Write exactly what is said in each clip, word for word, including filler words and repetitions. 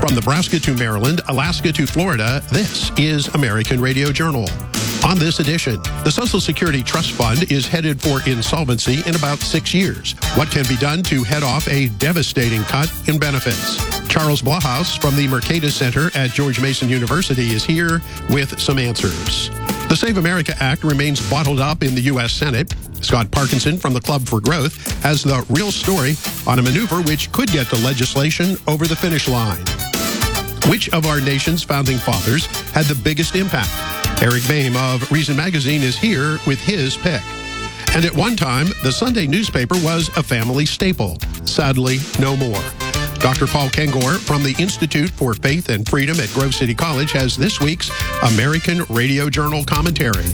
From Nebraska to Maryland, Alaska to Florida, this is American Radio Journal. On this edition, the Social Security Trust Fund is headed for insolvency in about six years. What can be done to head off a devastating cut in benefits? Charles Blockhaus from the Mercatus Center at George Mason University is here with some answers. The Save America Act remains bottled up in the U S Senate. Scott Parkinson from the Club for Growth has the real story on a maneuver which could get the legislation over the finish line. Which of our nation's founding fathers had the biggest impact? Eric Boehm of Reason Magazine is here with his pick. And at one time, the Sunday newspaper was a family staple. Sadly, no more. Doctor Paul Kengor from the Institute for Faith and Freedom at Grove City College has this week's American Radio Journal commentary.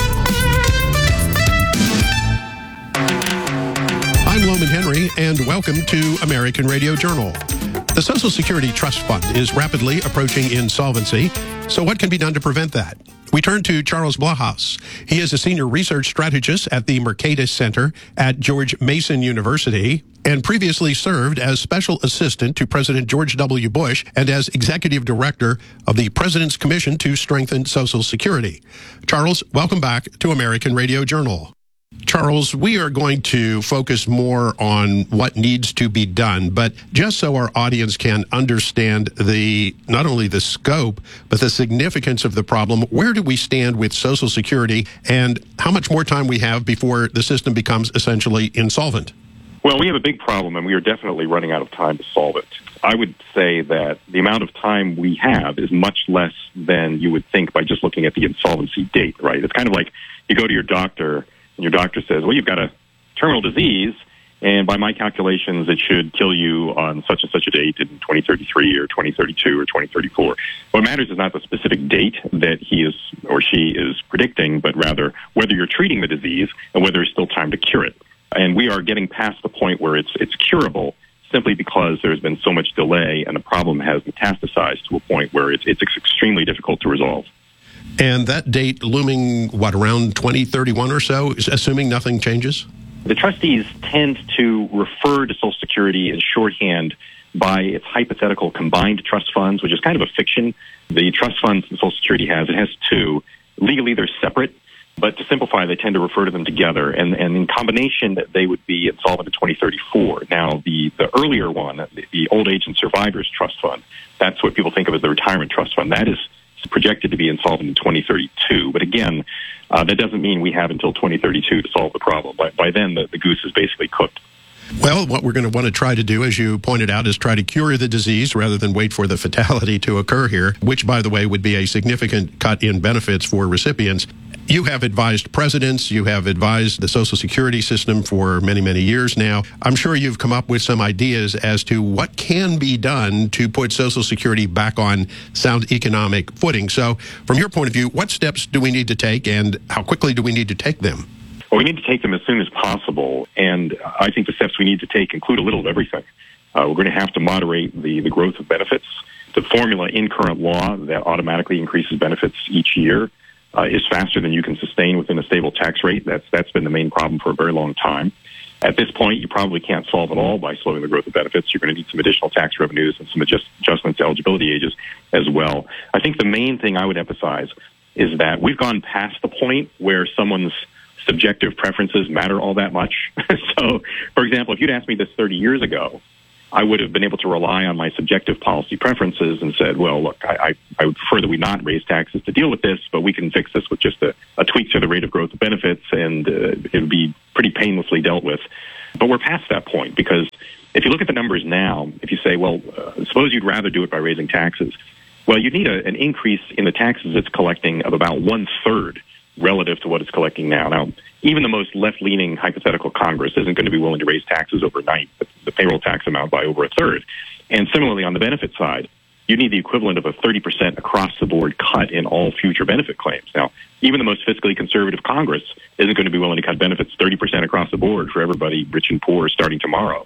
I'm Loman Henry, and welcome to American Radio Journal. The Social Security Trust Fund is rapidly approaching insolvency, so what can be done to prevent that? We turn to Charles Blockhaus. He is a senior research strategist at the Mercatus Center at George Mason University and previously served as special assistant to President George W. Bush and as executive director of the President's Commission to Strengthen Social Security. Charles, welcome back to American Radio Journal. Charles, we are going to focus more on what needs to be done, but just so our audience can understand the not only the scope, but the significance of the problem, where do we stand with Social Security and how much more time we have before the system becomes essentially insolvent? Well, we have a big problem, and we are definitely running out of time to solve it. I would say that the amount of time we have is much less than you would think by just looking at the insolvency date, right? It's kind of like you go to your doctor, and your doctor says, well, you've got a terminal disease, and by my calculations, it should kill you on such and such a date in twenty thirty-three or twenty thirty-two or twenty thirty-four. What matters is not the specific date that he is or she is predicting, but rather whether you're treating the disease and whether there's still time to cure it. And we are getting past the point where it's it's curable simply because there's been so much delay and the problem has metastasized to a point where it's, it's extremely difficult to resolve. And that date looming, what, around twenty thirty-one or so, assuming nothing changes? The trustees tend to refer to Social Security in shorthand by its hypothetical combined trust funds, which is kind of a fiction. The trust funds that Social Security has, it has two. Legally, they're separate, but to simplify, they tend to refer to them together. And, and in combination, they would be insolvent in twenty thirty-four. Now, the, the earlier one, the, the Old Age and Survivors Trust Fund, that's what people think of as the Retirement Trust Fund. That is projected to be insolvent in twenty thirty-two. But again, uh, that doesn't mean we have until twenty thirty-two to solve the problem. By, by then, the, the goose is basically cooked. Well, what we're going to want to try to do, as you pointed out, is try to cure the disease rather than wait for the fatality to occur here, which, by the way, would be a significant cut in benefits for recipients. You have advised presidents, you have advised the Social Security system for many, many years now. I'm sure you've come up with some ideas as to what can be done to put Social Security back on sound economic footing. So, from your point of view, what steps do we need to take and how quickly do we need to take them? Well, we need to take them as soon as possible, and I think the steps we need to take include a little of everything. Uh, we're going to have to moderate the, the growth of benefits. The formula in current law that automatically increases benefits each year uh, is faster than you can sustain within a stable tax rate. That's That's been the main problem for a very long time. At this point, you probably can't solve it all by slowing the growth of benefits. You're going to need some additional tax revenues and some adjust, adjustments to eligibility ages as well. I think the main thing I would emphasize is that we've gone past the point where someone's subjective preferences matter all that much. So, for example, if you'd asked me this thirty years ago, I would have been able to rely on my subjective policy preferences and said, well, look, I, I, I would prefer that we not raise taxes to deal with this, but we can fix this with just a, a tweak to the rate of growth of benefits, and uh, it would be pretty painlessly dealt with. But we're past that point, because if you look at the numbers now, if you say, well, uh, suppose you'd rather do it by raising taxes, well, you'd need a, an increase in the taxes it's collecting of about one-third relative to what it's collecting now. Now, even the most left-leaning hypothetical Congress isn't going to be willing to raise taxes overnight, the payroll tax amount by over a third. And similarly, on the benefit side, you need the equivalent of a thirty percent across-the-board cut in all future benefit claims. Now, even the most fiscally conservative Congress isn't going to be willing to cut benefits thirty percent across the board for everybody, rich and poor, starting tomorrow.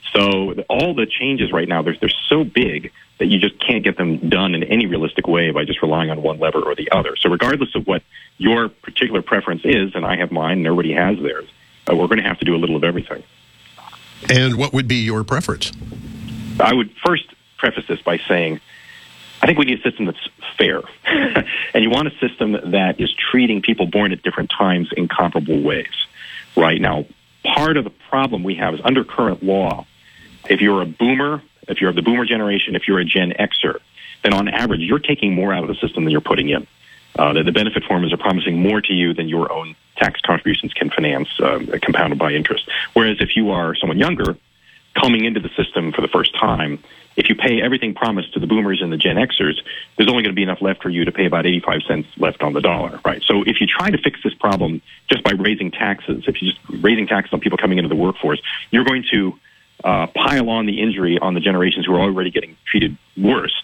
So all the changes right now, they're, they're so big that you just can't get them done in any realistic way by just relying on one lever or the other. So regardless of what your particular preference is, and I have mine and everybody has theirs, uh, we're going to have to do a little of everything. And what would be your preference? I would first preface this by saying, I think we need a system that's fair. And you want a system that is treating people born at different times in comparable ways. Right now, part of the problem we have is under current law, if you're a boomer, if you're of the boomer generation, if you're a Gen Xer, then on average, you're taking more out of the system than you're putting in. Uh, the, the benefit formulas are promising more to you than your own tax contributions can finance, uh, compounded by interest. Whereas if you are someone younger, coming into the system for the first time, if you pay everything promised to the boomers and the Gen Xers, there's only going to be enough left for you to pay about eighty-five cents left on the dollar, right? So if you try to fix this problem just by raising taxes, if you just raising taxes on people coming into the workforce, you're going to uh, pile on the injury on the generations who are already getting treated worst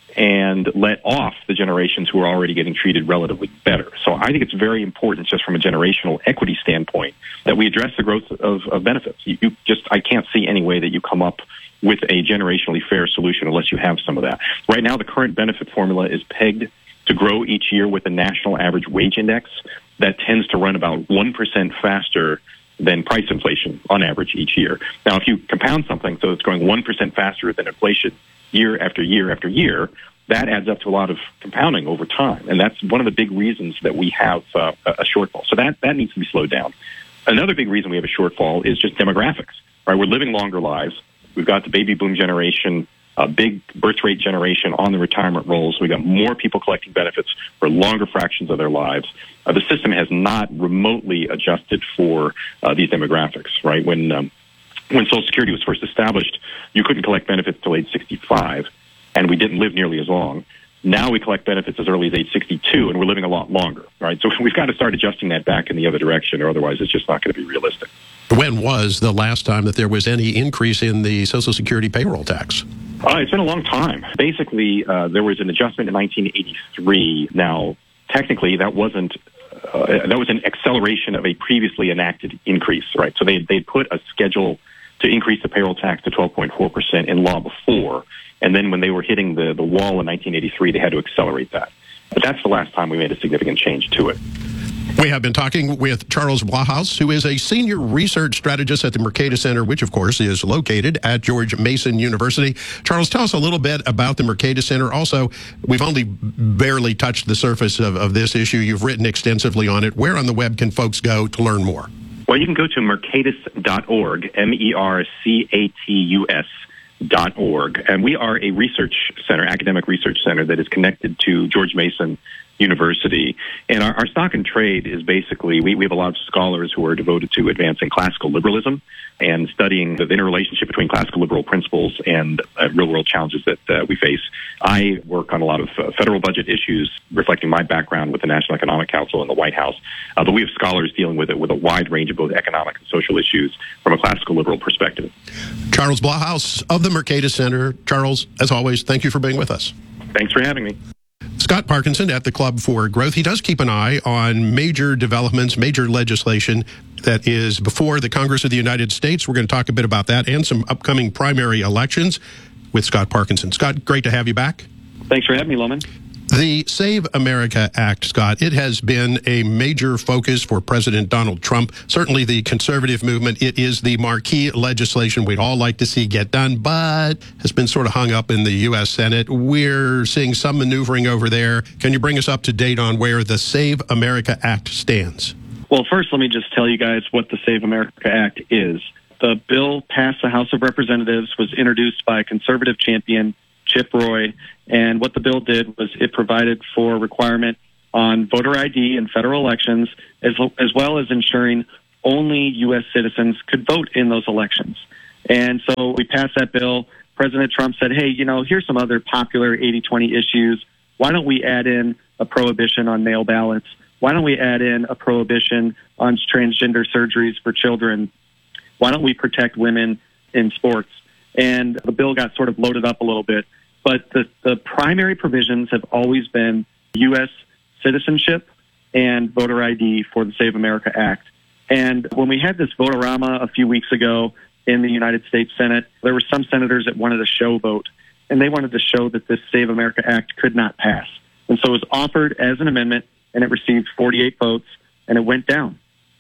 and let off the generations who are already getting treated relatively better. So I think it's very important, just from a generational equity standpoint, that we address the growth of, of benefits. You, you just, I can't see any way that you come up with a generationally fair solution unless you have some of that. Right now, the current benefit formula is pegged to grow each year with the national average wage index that tends to run about one percent faster than price inflation on average each year. Now, if you compound something so it's growing one percent faster than inflation year after year after year, that adds up to a lot of compounding over time. And that's one of the big reasons that we have uh, a shortfall. So that, that needs to be slowed down. Another big reason we have a shortfall is just demographics. Right? We're living longer lives. We've got the baby boom generation, a big birth rate generation on the retirement rolls. We've got more people collecting benefits for longer fractions of their lives. Uh, the system has not remotely adjusted for uh, these demographics, right? When um, when Social Security was first established, you couldn't collect benefits till age sixty-five, and we didn't live nearly as long. Now we collect benefits as early as age sixty-two, and we're living a lot longer, right? So we've got to start adjusting that back in the other direction, or otherwise it's just not going to be realistic. When was the last time that there was any increase in the Social Security payroll tax? Uh, it's been a long time. Basically, uh, there was an adjustment in nineteen eighty-three. Now, technically, that wasn't uh, that was an acceleration of a previously enacted increase, right? So they they put a schedule to increase the payroll tax to twelve point four percent in law before, and then when they were hitting the, the wall in nineteen eighty-three, they had to accelerate that. But that's the last time we made a significant change to it. We have been talking with Charles Blahous, who is a senior research strategist at the Mercatus Center, which, of course, is located at George Mason University. Charles, tell us a little bit about the Mercatus Center. Also, we've only barely touched the surface of, of this issue. You've written extensively on it. Where on the web can folks go to learn more? Well, you can go to mercatus dot org, M E R C A T U S dot org. And we are a research center, academic research center, that is connected to George Mason University. And our, our stock and trade is basically, we, we have a lot of scholars who are devoted to advancing classical liberalism and studying the interrelationship between classical liberal principles and uh, real-world challenges that uh, we face. I work on a lot of uh, federal budget issues, reflecting my background with the National Economic Council and the White House. Uh, but we have scholars dealing with it with a wide range of both economic and social issues from a classical liberal perspective. Charles Blahous of the Mercatus Center. Charles, as always, thank you for being with us. Thanks for having me. Scott Parkinson at the Club for Growth. He does keep an eye on major developments, major legislation that is before the Congress of the United States. We're going to talk a bit about that and some upcoming primary elections with Scott Parkinson. Scott, great to have you back. Thanks for having me, Loman. The Save America Act, Scott, it has been a major focus for President Donald Trump. Certainly the conservative movement, it is the marquee legislation we'd all like to see get done, but has been sort of hung up in the U S Senate. We're seeing some maneuvering over there. Can you bring us up to date on where the Save America Act stands? Well, first, let me just tell you guys what the Save America Act is. The bill passed the House of Representatives, was introduced by conservative champion Chip Roy, and what the bill did was it provided for requirement on voter I D in federal elections, as, as well as ensuring only U S citizens could vote in those elections. And so we passed that bill. President Trump said, hey, you know, here's some other popular eighty twenty issues. Why don't we add in a prohibition on mail ballots? Why don't we add in a prohibition on transgender surgeries for children? Why don't we protect women in sports? And the bill got sort of loaded up a little bit. But the, the primary provisions have always been U S citizenship and voter I D for the Save America Act. And when we had this vote-a-rama a few weeks ago in the United States Senate, there were some senators that wanted a show vote, and they wanted to show that this Save America Act could not pass. And so it was offered as an amendment, and it received forty-eight votes, and it went down.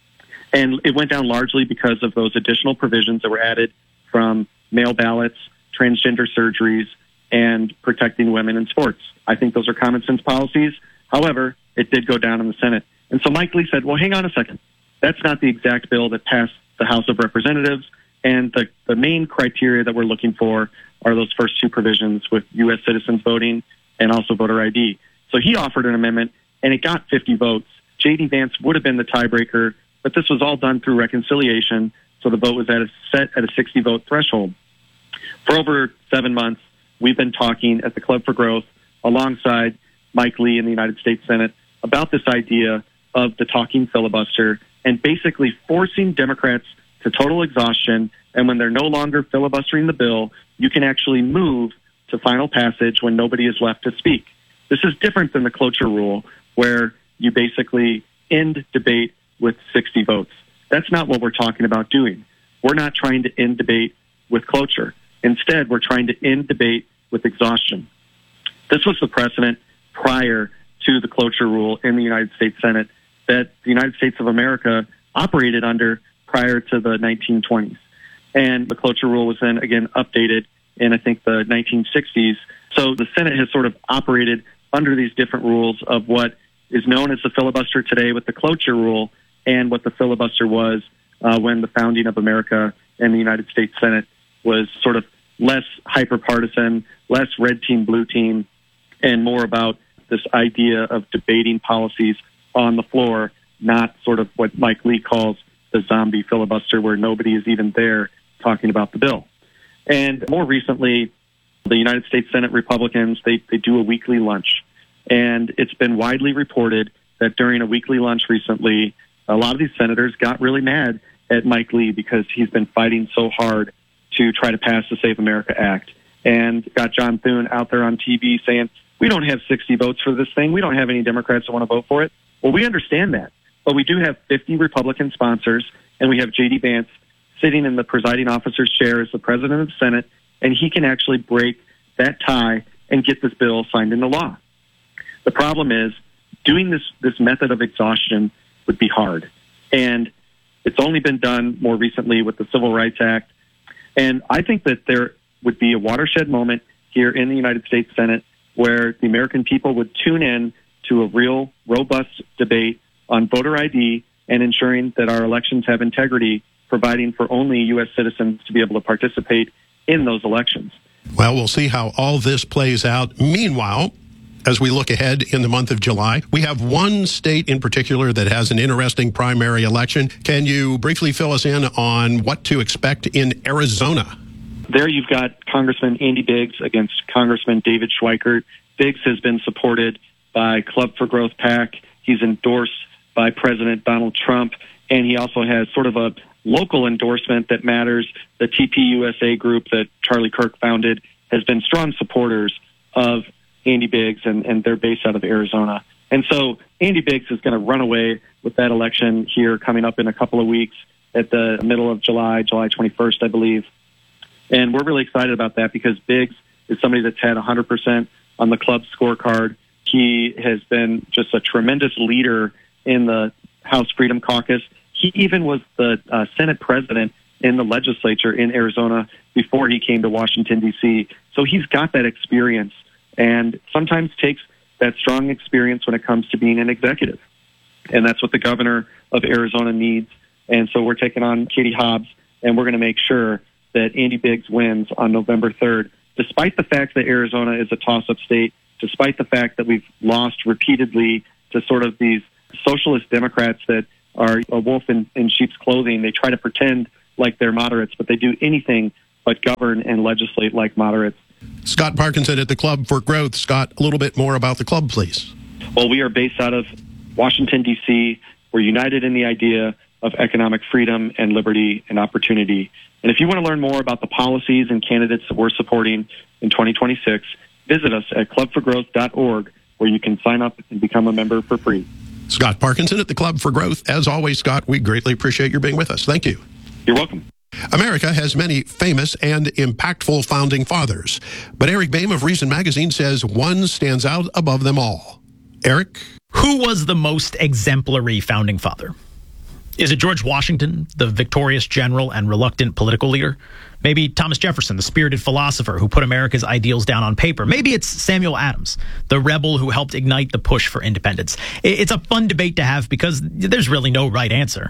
And it went down largely because of those additional provisions that were added from mail ballots, transgender surgeries, and protecting women in sports. I think those are common sense policies. However, it did go down in the Senate. And so Mike Lee said, well, hang on a second. That's not the exact bill that passed the House of Representatives. And the, the main criteria that we're looking for are those first two provisions with U S citizens voting and also voter I D. So he offered an amendment, and it got fifty votes. J D. Vance would have been the tiebreaker, but this was all done through reconciliation, so the vote was at a set at a sixty-vote threshold. For over seven months, we've been talking at the Club for Growth alongside Mike Lee in the United States Senate about this idea of the talking filibuster and basically forcing Democrats to total exhaustion. And when they're no longer filibustering the bill, you can actually move to final passage when nobody is left to speak. This is different than the cloture rule, where you basically end debate with sixty votes. That's not what we're talking about doing. We're not trying to end debate with cloture. Instead, we're trying to end debate with exhaustion. This was the precedent prior to the cloture rule in the United States Senate that the United States of America operated under prior to the nineteen twenties. And the cloture rule was then, again, updated in, I think, the nineteen sixties. So the Senate has sort of operated under these different rules of what is known as the filibuster today with the cloture rule and what the filibuster was uh, when the founding of America and the United States Senate was sort of less hyper-partisan, less red team, blue team, and more about this idea of debating policies on the floor, not sort of what Mike Lee calls the zombie filibuster, where nobody is even there talking about the bill. And more recently, the United States Senate Republicans, they, they do a weekly lunch. And it's been widely reported that during a weekly lunch recently, a lot of these senators got really mad at Mike Lee because he's been fighting so hard to try to pass the Save America Act, and got John Thune out there on T V saying, we don't have sixty votes for this thing. We don't have any Democrats that want to vote for it. Well, we understand that. But we do have fifty Republican sponsors, and we have J D. Vance sitting in the presiding officer's chair as the president of the Senate, and he can actually break that tie and get this bill signed into law. The problem is doing this, this method of exhaustion would be hard. And it's only been done more recently with the Civil Rights Act. And I think that there would be a watershed moment here in the United States Senate where the American people would tune in to a real, robust debate on voter I D and ensuring that our elections have integrity, providing for only U S citizens to be able to participate in those elections. Well, we'll see how all this plays out. Meanwhile, as we look ahead in the month of July, we have one state in particular that has an interesting primary election. Can you briefly fill us in on what to expect in Arizona? There you've got Congressman Andy Biggs against Congressman David Schweikert. Biggs has been supported by Club for Growth PAC. He's endorsed by President Donald Trump, and he also has sort of a local endorsement that matters. The T P U S A group that Charlie Kirk founded has been strong supporters of Andy Biggs, and, and they're based out of Arizona. And so Andy Biggs is going to run away with that election here coming up in a couple of weeks at the middle of July, July twenty-first, I believe. And we're really excited about that because Biggs is somebody that's had one hundred percent on the club scorecard. He has been just a tremendous leader in the House Freedom Caucus. He even was the uh, Senate president in the legislature in Arizona before he came to Washington, D C. So he's got that experience, and sometimes takes that strong experience when it comes to being an executive. And that's what the governor of Arizona needs. And so we're taking on Katie Hobbs, and we're going to make sure that Andy Biggs wins on November third, despite the fact that Arizona is a toss-up state, despite the fact that we've lost repeatedly to sort of these socialist Democrats that are a wolf in, in sheep's clothing. They try to pretend like they're moderates, but they do anything but govern and legislate like moderates. Scott Parkinson at the Club for Growth. Scott, a little bit more about the club, please. Well, we are based out of Washington, D C. We're united in the idea of economic freedom and liberty and opportunity. And if you want to learn more about the policies and candidates that we're supporting in twenty twenty-six, visit us at club for growth dot org, where you can sign up and become a member for free. Scott Parkinson at the Club for Growth. As always, Scott, we greatly appreciate your being with us. Thank you. You're welcome. America has many famous and impactful founding fathers, but Eric Boehm of Reason Magazine says one stands out above them all. Eric? Who was the most exemplary founding father? Is it George Washington, the victorious general and reluctant political leader? Maybe Thomas Jefferson, the spirited philosopher who put America's ideals down on paper. Maybe it's Samuel Adams, the rebel who helped ignite the push for independence. It's a fun debate to have because there's really no right answer.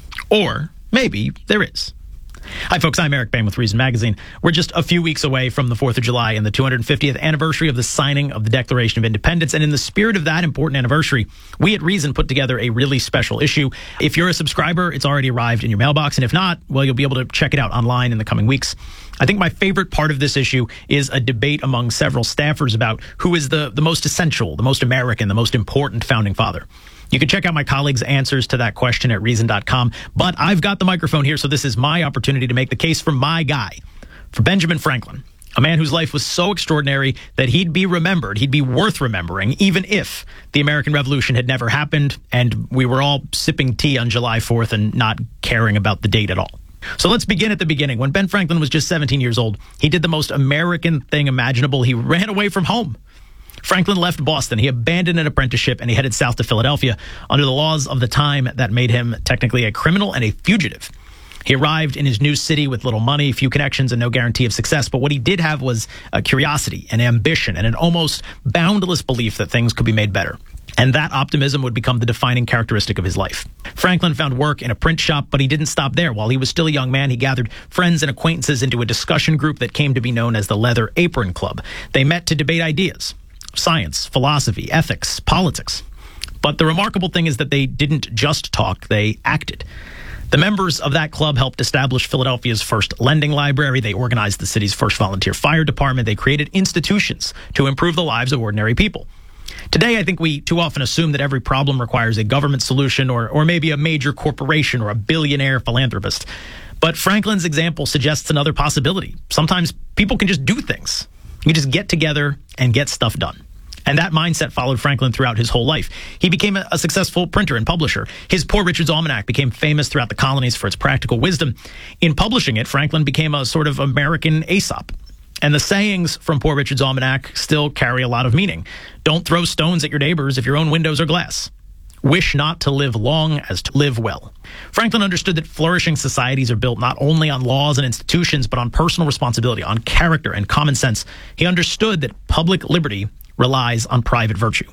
Or maybe there is. Hi, folks. I'm Eric Bain with Reason Magazine. We're just a few weeks away from the fourth of July and the two hundred fiftieth anniversary of the signing of the Declaration of Independence. And in the spirit of that important anniversary, we at Reason put together a really special issue. If you're a subscriber, it's already arrived in your mailbox. And if not, well, you'll be able to check it out online in the coming weeks. I think my favorite part of this issue is a debate among several staffers about who is the, the most essential, the most American, the most important founding father. You can check out my colleagues' answers to that question at reason dot com. But I've got the microphone here, so this is my opportunity to make the case for my guy, for Benjamin Franklin, a man whose life was so extraordinary that he'd be remembered, he'd be worth remembering, even if the American Revolution had never happened and we were all sipping tea on July fourth and not caring about the date at all. So let's begin at the beginning. When Ben Franklin was just seventeen years old, he did the most American thing imaginable. He ran away from home. Franklin left Boston. He abandoned an apprenticeship and he headed south to Philadelphia under the laws of the time that made him technically a criminal and a fugitive. He arrived in his new city with little money, few connections, and no guarantee of success. But what he did have was a curiosity, an ambition, and an almost boundless belief that things could be made better. And that optimism would become the defining characteristic of his life. Franklin found work in a print shop, but he didn't stop there. While he was still a young man, he gathered friends and acquaintances into a discussion group that came to be known as the Leather Apron Club. They met to debate ideas. Science, philosophy, ethics, politics. But the remarkable thing is that they didn't just talk, they acted. The members of that club helped establish Philadelphia's first lending library. They organized the city's first volunteer fire department. They created institutions to improve the lives of ordinary people. Today, I think we too often assume that every problem requires a government solution or, or maybe a major corporation or a billionaire philanthropist. But Franklin's example suggests another possibility. Sometimes people can just do things. You just get together and get stuff done. And that mindset followed Franklin throughout his whole life. He became a, a successful printer and publisher. His Poor Richard's Almanac became famous throughout the colonies for its practical wisdom. In publishing it, Franklin became a sort of American Aesop. And the sayings from Poor Richard's Almanac still carry a lot of meaning. Don't throw stones at your neighbors if your own windows are glass. Wish not to live long as to live well. Franklin understood that flourishing societies are built not only on laws and institutions, but on personal responsibility, on character and common sense. He understood that public liberty relies on private virtue.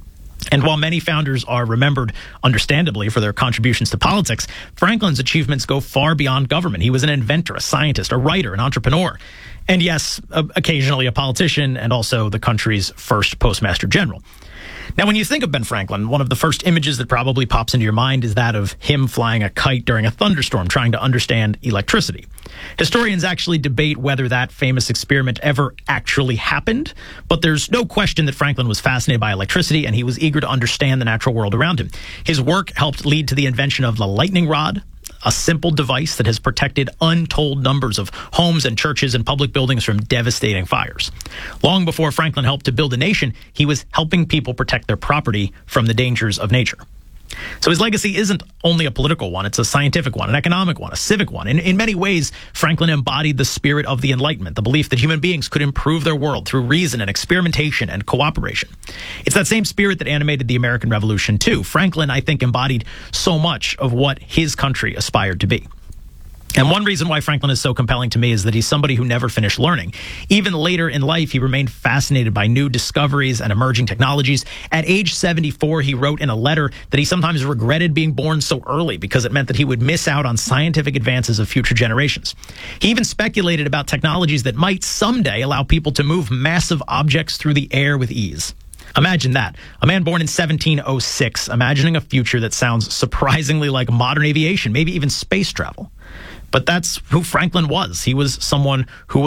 And while many founders are remembered, understandably, for their contributions to politics, Franklin's achievements go far beyond government. He was an inventor, a scientist, a writer, an entrepreneur, and yes, occasionally a politician, and also the country's first postmaster general. Now, when you think of Ben Franklin, one of the first images that probably pops into your mind is that of him flying a kite during a thunderstorm, trying to understand electricity. Historians actually debate whether that famous experiment ever actually happened, but there's no question that Franklin was fascinated by electricity and he was eager to understand the natural world around him. His work helped lead to the invention of the lightning rod, a simple device that has protected untold numbers of homes and churches and public buildings from devastating fires. Long before Franklin helped to build a nation, he was helping people protect their property from the dangers of nature. So his legacy isn't only a political one, it's a scientific one, an economic one, a civic one. In, in many ways, Franklin embodied the spirit of the Enlightenment, the belief that human beings could improve their world through reason and experimentation and cooperation. It's that same spirit that animated the American Revolution, too. Franklin, I think, embodied so much of what his country aspired to be. And one reason why Franklin is so compelling to me is that he's somebody who never finished learning. Even later in life, he remained fascinated by new discoveries and emerging technologies. At age seventy-four, he wrote in a letter that he sometimes regretted being born so early because it meant that he would miss out on scientific advances of future generations. He even speculated about technologies that might someday allow people to move massive objects through the air with ease. Imagine that. A man born in seventeen oh six, imagining a future that sounds surprisingly like modern aviation, maybe even space travel. But that's who Franklin was. He was someone who